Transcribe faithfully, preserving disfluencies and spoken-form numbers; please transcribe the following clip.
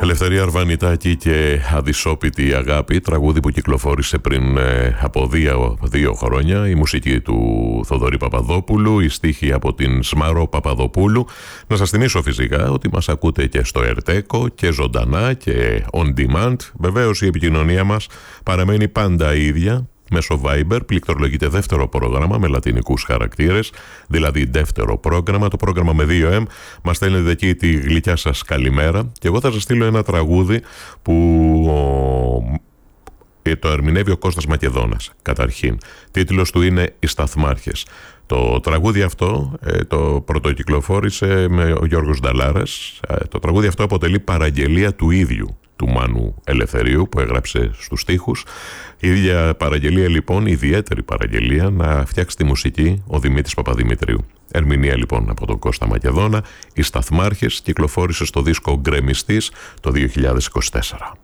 Ελευθερία Αρβανιτάκη και Αδυσόπιτη Αγάπη, τραγούδι που κυκλοφόρησε πριν ε, από δύο, δύο χρόνια. Η μουσική του Θοδωρή Παπαδόπουλου, η στίχη από την Σμάρο Παπαδοπούλου. Να σας θυμίσω φυσικά ότι μας ακούτε και στο Ερτέκο και ζωντανά και on demand. Βεβαίως η επικοινωνία μας παραμένει πάντα η ίδια. Μέσω Viber πληκτρολογείται δεύτερο πρόγραμμα με λατινικούς χαρακτήρες, δηλαδή δεύτερο πρόγραμμα, το πρόγραμμα με δύο εμ. Μας στέλνετε εκεί τη γλυκιά σας καλημέρα και εγώ θα σας στείλω ένα τραγούδι που το ερμηνεύει ο Κώστας Μακεδόνας. Καταρχήν, τίτλος του είναι «Οι Σταθμάρχες». Το τραγούδι αυτό ε, το πρωτοκυκλοφόρησε με ο Γιώργος Νταλάρας. Ε, το τραγούδι αυτό αποτελεί παραγγελία του ίδιου του Μάνου Ελευθερίου που έγραψε στους στίχους. Η ίδια παραγγελία λοιπόν, ιδιαίτερη παραγγελία, να φτιάξει τη μουσική ο Δημήτρης Παπαδημητρίου. Ερμηνεία λοιπόν από τον Κώστα Μακεδόνα. «Οι Σταθμάρχες» κυκλοφόρησε στο δίσκο Γκρεμιστής το δύο χιλιάδες είκοσι τέσσερα.